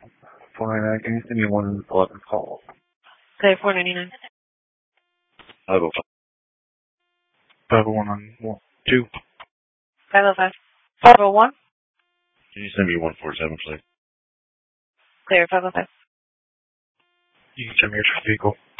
499, can you send me 111 call? Okay, 499. 505. 501 on 2. 505. 501. Can you send me 147, please? Clear, 505. You can send me your vehicle.